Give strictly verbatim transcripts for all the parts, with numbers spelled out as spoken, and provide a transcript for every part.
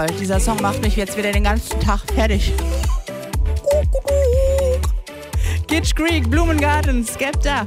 Dieser Song macht mich jetzt wieder den ganzen Tag fertig. Gitch Creek, Blumengarten, Skepta.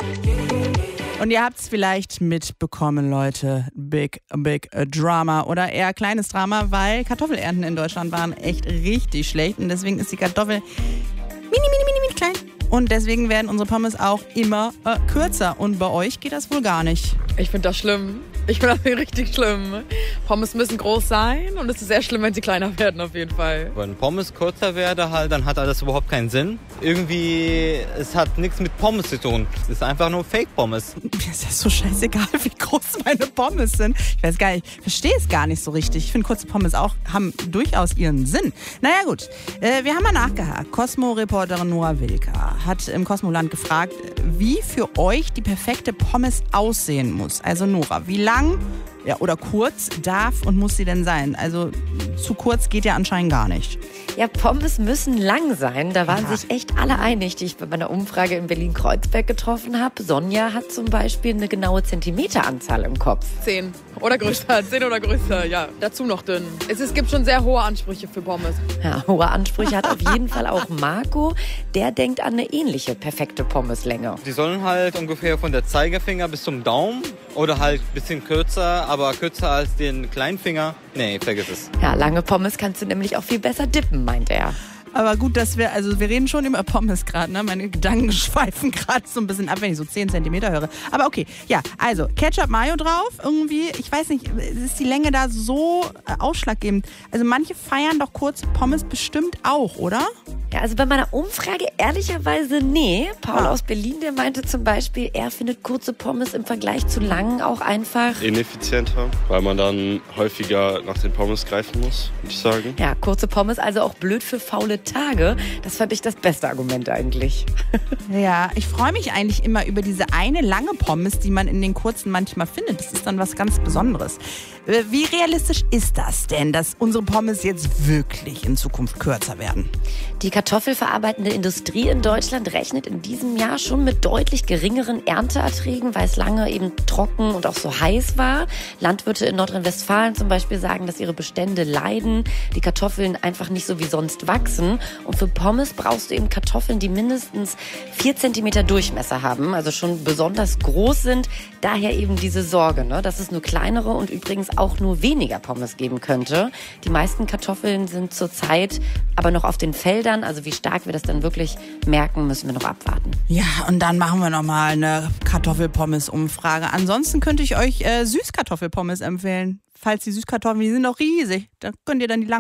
Und ihr habt es vielleicht mitbekommen, Leute. Big, big Drama oder eher kleines Drama, weil Kartoffelernten in Deutschland waren echt richtig schlecht. Und deswegen ist die Kartoffel mini, mini, mini, mini klein. Und deswegen werden unsere Pommes auch immer äh, kürzer. Und bei euch geht das wohl gar nicht. Ich finde das schlimm. Ich finde das richtig schlimm. Pommes müssen groß sein und es ist sehr schlimm, wenn sie kleiner werden auf jeden Fall. Wenn Pommes kürzer werden, halt, dann hat alles überhaupt keinen Sinn. Irgendwie, es hat nichts mit Pommes zu tun. Es ist einfach nur Fake-Pommes. Mir ist das so scheißegal, wie groß meine Pommes sind. Ich weiß gar nicht, ich verstehe es gar nicht so richtig. Ich finde, kurze Pommes auch haben durchaus ihren Sinn. Naja gut, äh, wir haben mal nachgehakt. Cosmo-Reporterin Nora Wilka hat im Cosmoland gefragt, wie für euch die perfekte Pommes aussehen muss. Also Nora, wie lang ja, oder kurz darf und muss sie denn sein? Also zu kurz geht ja anscheinend gar nicht. Ja, Pommes müssen lang sein. Da waren ja. sich echt alle einig, die ich bei meiner Umfrage in Berlin-Kreuzberg getroffen habe. Sonja hat zum Beispiel eine genaue Zentimeteranzahl im Kopf. Zehn oder größer, zehn oder größer, ja. Dazu noch dünn. Es, es gibt schon sehr hohe Ansprüche für Pommes. Ja, hohe Ansprüche hat auf jeden Fall auch Marco. Der denkt an eine ähnliche perfekte Pommeslänge. Die sollen halt ungefähr von der Zeigefinger bis zum Daumen oder halt ein bisschen kürzer, aber kürzer als den kleinen Finger. Nee, vergiss es. Ja, lange Pommes kannst du nämlich auch viel besser dippen, meint er. Aber gut, dass wir, also wir reden schon über Pommes gerade, ne? Meine Gedanken schweifen gerade so ein bisschen ab, wenn ich so zehn Zentimeter höre. Aber okay, ja, also Ketchup, Mayo drauf, irgendwie, ich weiß nicht, ist die Länge da so äh, ausschlaggebend? Also manche feiern doch kurze Pommes bestimmt auch, oder? Ja, also bei meiner Umfrage ehrlicherweise nee. Paul Ah. aus Berlin, der meinte zum Beispiel, er findet kurze Pommes im Vergleich zu langen auch einfach... ineffizienter, weil man dann häufiger nach den Pommes greifen muss, würde ich sagen. Ja, kurze Pommes, also auch blöd für faule Tage. Das fand ich das beste Argument eigentlich. Ja, ich freue mich eigentlich immer über diese eine lange Pommes, die man in den kurzen manchmal findet. Das ist dann was ganz Besonderes. Äh, Wie realistisch ist das denn, dass unsere Pommes jetzt wirklich in Zukunft kürzer werden? Die kartoffelverarbeitende Industrie in Deutschland rechnet in diesem Jahr schon mit deutlich geringeren Ernteerträgen, weil es lange eben trocken und auch so heiß war. Landwirte in Nordrhein-Westfalen zum Beispiel sagen, dass ihre Bestände leiden, die Kartoffeln einfach nicht so wie sonst wachsen. Und für Pommes brauchst du eben Kartoffeln, die mindestens vier Zentimeter Durchmesser haben, also schon besonders groß sind. Daher eben diese Sorge, ne, dass es nur kleinere und übrigens auch nur weniger Pommes geben könnte. Die meisten Kartoffeln sind zurzeit aber noch auf den Feldern. Also wie stark wir das dann wirklich merken, müssen wir noch abwarten. Ja, und dann machen wir nochmal eine Kartoffelpommes-Umfrage. Ansonsten könnte ich euch äh, Süßkartoffelpommes empfehlen. Falls die Süßkartoffeln, die sind doch riesig. Da könnt ihr dann die langen